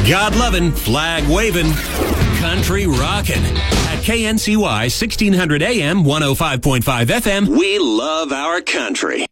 God loving, flag waving, country rockin'. At KNCY 1600 AM, 105.5 FM, we love our country.